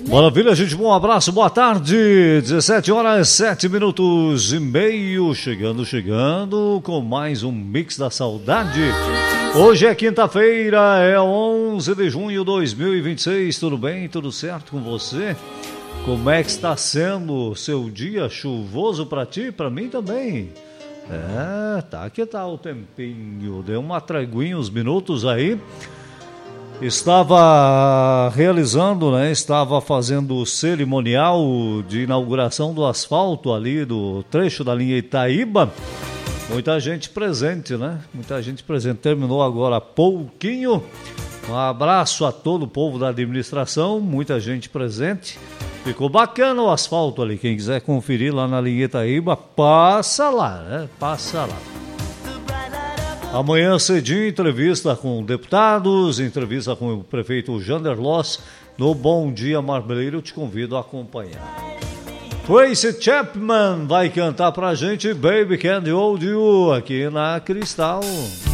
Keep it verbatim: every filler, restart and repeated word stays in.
Maravilha, gente, bom abraço, boa tarde, dezessete horas, sete minutos e meio, chegando, chegando, com mais um Mix da Saudade. Hoje é quinta-feira, é onze de junho de dois mil e vinte e seis, tudo bem, tudo certo com você? Como é que está sendo o seu dia chuvoso para ti? Para mim também. É, tá que tá o tempinho, deu uma treguinha, uns minutos aí. Estava realizando, né? Estava fazendo o cerimonial de inauguração do asfalto ali do trecho da linha Itaíba. Muita gente presente, né? Muita gente presente. Terminou agora há pouquinho. Um abraço a todo o povo da administração, muita gente presente. Ficou bacana o asfalto ali. Quem quiser conferir lá na linha Itaíba, passa lá, né? Passa lá. Amanhã cedinho, entrevista com deputados, entrevista com o prefeito Jander Loss no Bom Dia Marbeleiro. Eu te convido a acompanhar. Tracy Chapman vai cantar pra gente Baby Can't Hold You aqui na Cristal.